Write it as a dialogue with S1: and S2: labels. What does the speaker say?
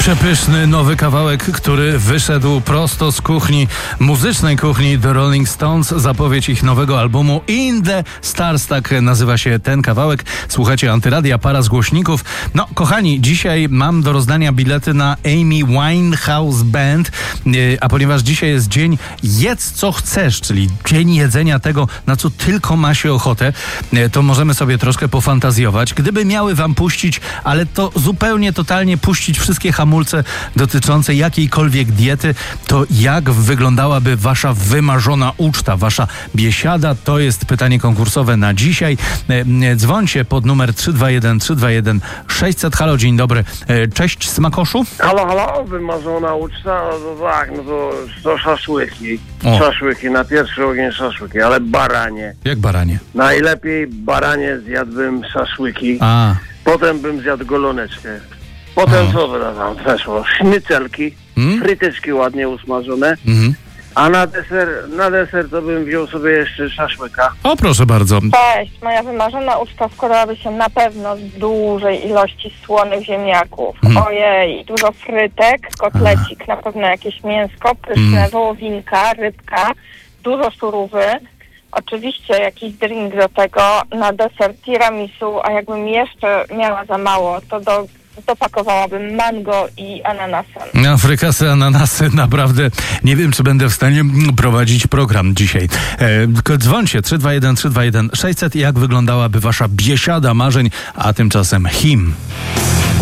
S1: Przepyszny nowy kawałek, który wyszedł prosto z kuchni, muzycznej kuchni The Rolling Stones. Zapowiedź ich nowego albumu In the Stars, tak nazywa się ten kawałek. Słuchajcie Antyradia, para z głośników. No, kochani, dzisiaj mam do rozdania bilety na Amy Winehouse Band, a ponieważ dzisiaj jest dzień jedz co chcesz, czyli dzień jedzenia tego, na co tylko ma się ochotę, to możemy sobie troszkę pofantazjować. Gdyby miały wam puścić, ale to zupełnie, totalnie puścić wszystkie hamulce dotyczące jakiejkolwiek diety, to jak wyglądałaby wasza wymarzona uczta, wasza biesiada? To jest pytanie konkursowe na dzisiaj. Dzwońcie pod numer 321 600. Halo, dzień dobry. Cześć, smakoszu.
S2: Halo, wymarzona uczta, no tak, no to szaszłyki. Szaszłyki, na pierwszy ogień szaszłyki, ale baranie.
S1: Jak baranie?
S2: Najlepiej baranie zjadłbym szaszłyki, potem bym zjadł goloneczkę. Potem co by tam weszło? Sznycelki, fryteczki ładnie usmażone, a na deser to bym wziął sobie jeszcze szaszłyka.
S1: O, proszę bardzo.
S3: Cześć, moja wymarzona uczta składałaby się na pewno z dużej ilości słonych ziemniaków. Ojej, dużo frytek, kotlecik, na pewno jakieś mięsko, pyszne, wołowinka, rybka, dużo surówy. Oczywiście jakiś drink do tego, na deser tiramisu, a jakbym jeszcze miała za mało, to dopakowałabym mango i ananasem.
S1: Frykasy, ananasy, naprawdę nie wiem, czy będę w stanie prowadzić program dzisiaj. Dzwońcie 321 600, jak wyglądałaby wasza biesiada marzeń, a tymczasem him.